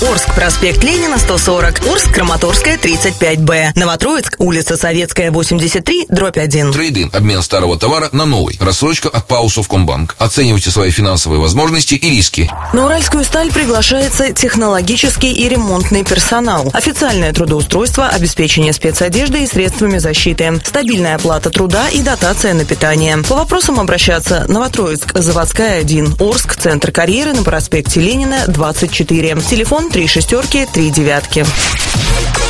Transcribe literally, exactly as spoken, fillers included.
Орск, проспект Ленина, сто сорок. Орск, Краматорская, тридцать пять Б. Новотроицк, улица Советская, восемьдесят три, дробь один. Трейд-ин. Обмен старого товара на новый. Рассрочка от ПАО «Совкомбанк». Оценивайте свои финансовые возможности и риски. На Уральскую сталь приглашается технологический и ремонтный персонал. Официальное трудоустройство, обеспечение спецодеждой и средствами защиты. Стабильная оплата труда и дотация на питание. По вопросам обращаться: Новотроицк, Заводская, один. Орск, центр карьеры на проспекте Ленина, двадцать четыре. Телефон три шестерки, три девятки.